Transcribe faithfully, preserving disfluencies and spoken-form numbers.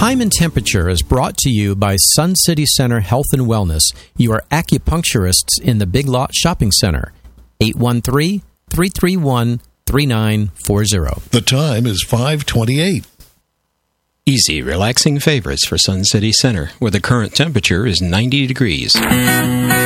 Time and Temperature is brought to you by Sun City Center Health and Wellness, your acupuncturists in the Big Lot Shopping Center. eight one three, three three one, three nine four zero. The time is five twenty-eight. Easy, relaxing favorites for Sun City Center, where the current temperature is ninety degrees.